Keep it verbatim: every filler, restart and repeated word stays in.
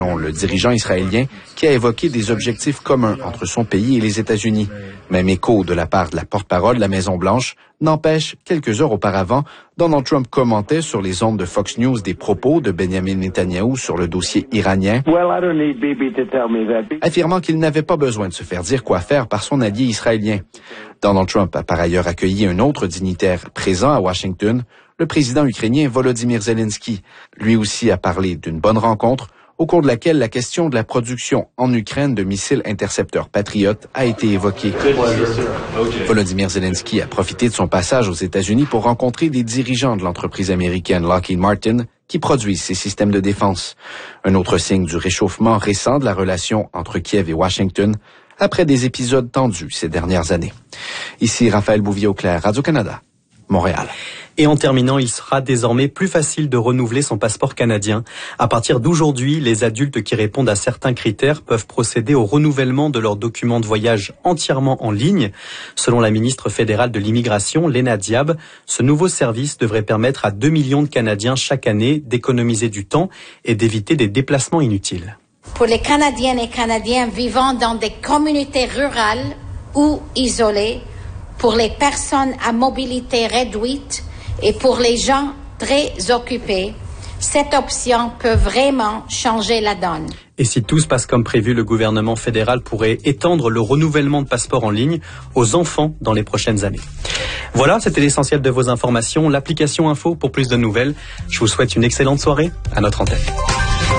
Le dirigeant israélien qui a évoqué des objectifs communs entre son pays et les États-Unis. Même écho de la part de la porte-parole de la Maison-Blanche n'empêche, quelques heures auparavant, Donald Trump commentait sur les ondes de Fox News des propos de Benjamin Netanyahou sur le dossier iranien, affirmant qu'il n'avait pas besoin de se faire dire quoi faire par son allié israélien. Donald Trump a par ailleurs accueilli un autre dignitaire présent à Washington, le président ukrainien Volodymyr Zelensky. Lui aussi a parlé d'une bonne rencontre, au cours de laquelle la question de la production en Ukraine de missiles intercepteurs Patriot a été évoquée. Volodymyr Zelensky a profité de son passage aux États-Unis pour rencontrer des dirigeants de l'entreprise américaine Lockheed Martin qui produisent ces systèmes de défense. Un autre signe du réchauffement récent de la relation entre Kiev et Washington après des épisodes tendus ces dernières années. Ici Raphaël Bouvier-Auclair, Radio-Canada, Montréal. Et en terminant, il sera désormais plus facile de renouveler son passeport canadien. À partir d'aujourd'hui, les adultes qui répondent à certains critères peuvent procéder au renouvellement de leurs documents de voyage entièrement en ligne. Selon la ministre fédérale de l'immigration, Léna Diab, ce nouveau service devrait permettre à deux millions de Canadiens chaque année d'économiser du temps et d'éviter des déplacements inutiles. Pour les Canadiennes et Canadiens vivant dans des communautés rurales ou isolées, pour les personnes à mobilité réduite, et pour les gens très occupés, cette option peut vraiment changer la donne. Et si tout se passe comme prévu, le gouvernement fédéral pourrait étendre le renouvellement de passeports en ligne aux enfants dans les prochaines années. Voilà, c'était l'essentiel de vos informations. L'application Info pour plus de nouvelles. Je vous souhaite une excellente soirée à notre antenne.